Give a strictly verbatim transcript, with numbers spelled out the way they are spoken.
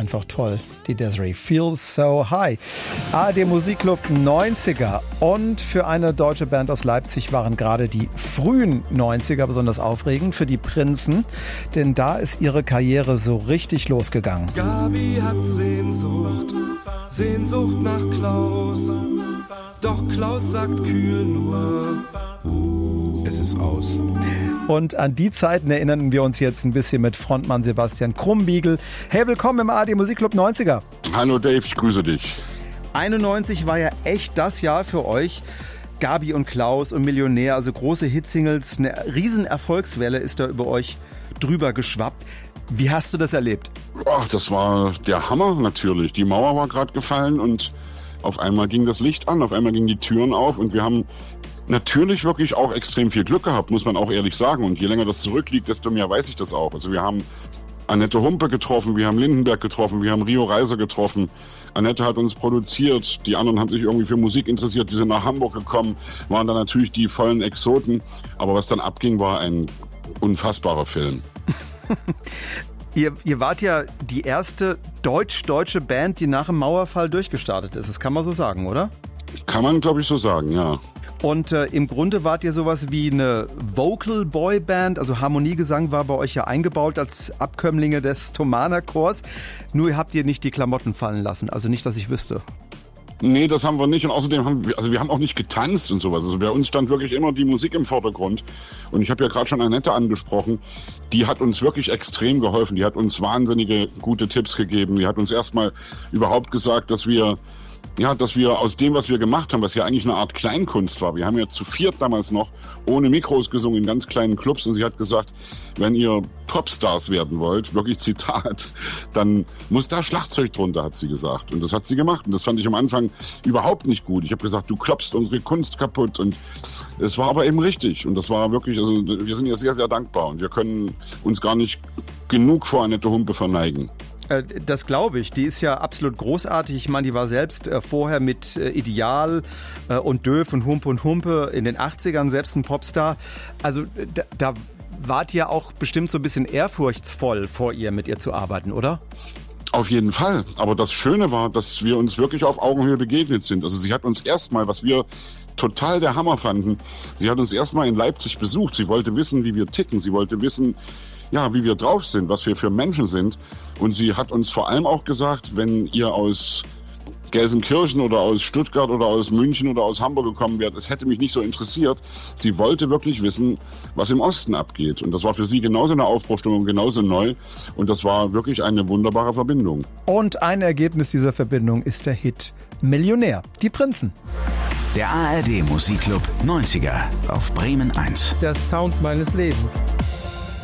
einfach toll. Die Desiree, Feels So High. A R D Musikclub neunziger. Und für eine deutsche Band aus Leipzig waren gerade die frühen neunziger besonders aufregend für die Prinzen. Denn da ist ihre Karriere so richtig losgegangen. Gabi hat Sehnsucht, Sehnsucht nach Klaus. Doch Klaus sagt kühl nur, uh, es ist aus. Und an die Zeiten erinnern wir uns jetzt ein bisschen mit Frontmann Sebastian Krumbiegel. Hey, willkommen im A R D Musikclub neunziger. Hallo Dave, ich grüße dich. einundneunzig war ja echt das Jahr für euch. Gabi und Klaus und Millionär, also große Hitsingles. Eine riesen Erfolgswelle ist da über euch drüber geschwappt. Wie hast du das erlebt? Ach, das war der Hammer natürlich. Die Mauer war gerade gefallen und auf einmal ging das Licht an, auf einmal gingen die Türen auf und wir haben natürlich wirklich auch extrem viel Glück gehabt, muss man auch ehrlich sagen. Und je länger das zurückliegt, desto mehr weiß ich das auch. Also wir haben Annette Humpe getroffen, wir haben Lindenberg getroffen, wir haben Rio Reiser getroffen. Annette hat uns produziert, die anderen haben sich irgendwie für Musik interessiert, die sind nach Hamburg gekommen, waren dann natürlich die vollen Exoten. Aber was dann abging, war ein unfassbarer Film. Ihr, ihr wart ja die erste deutsch-deutsche Band, die nach dem Mauerfall durchgestartet ist. Das kann man so sagen, oder? Kann man, glaube ich, so sagen, ja. Und äh, im Grunde wart ihr sowas wie eine Vocal Boy Band, also Harmoniegesang war bei euch ja eingebaut als Abkömmlinge des Thomaner Chors. Nur habt ihr nicht die Klamotten fallen lassen, also nicht, dass ich wüsste. Nee, das haben wir nicht und außerdem haben wir, also wir haben auch nicht getanzt und sowas. Also bei uns stand wirklich immer die Musik im Vordergrund. Und ich habe ja gerade schon Annette angesprochen, die hat uns wirklich extrem geholfen. Die hat uns wahnsinnige gute Tipps gegeben. Die hat uns erstmal überhaupt gesagt, dass wir Ja, dass wir aus dem, was wir gemacht haben, was ja eigentlich eine Art Kleinkunst war, wir haben ja zu viert damals noch ohne Mikros gesungen in ganz kleinen Clubs und sie hat gesagt, wenn ihr Popstars werden wollt, wirklich Zitat, dann muss da Schlagzeug drunter, hat sie gesagt. Und das hat sie gemacht und das fand ich am Anfang überhaupt nicht gut. Ich habe gesagt, du klopfst unsere Kunst kaputt und es war aber eben richtig und das war wirklich, also wir sind ihr sehr, sehr dankbar und wir können uns gar nicht genug vor Annette Humpe verneigen. Das glaube ich. Die ist ja absolut großartig. Ich meine, die war selbst äh, vorher mit äh, Ideal äh, und Döf und Humpe und Humpe in den achtzigern selbst ein Popstar. Also da, da wart ihr auch bestimmt so ein bisschen ehrfurchtsvoll vor ihr, mit ihr zu arbeiten, oder? Auf jeden Fall. Aber das Schöne war, dass wir uns wirklich auf Augenhöhe begegnet sind. Also sie hat uns erstmal, was wir total der Hammer fanden, sie hat uns erstmal in Leipzig besucht. Sie wollte wissen, wie wir ticken. Sie wollte wissen, ja, wie wir drauf sind, was wir für Menschen sind. Und sie hat uns vor allem auch gesagt, wenn ihr aus Gelsenkirchen oder aus Stuttgart oder aus München oder aus Hamburg gekommen wärt, es hätte mich nicht so interessiert. Sie wollte wirklich wissen, was im Osten abgeht. Und das war für sie genauso eine Aufbruchstimmung, genauso neu. Und das war wirklich eine wunderbare Verbindung. Und ein Ergebnis dieser Verbindung ist der Hit Millionär, die Prinzen. Der A R D Musikclub neunziger auf Bremen eins. Der Sound meines Lebens.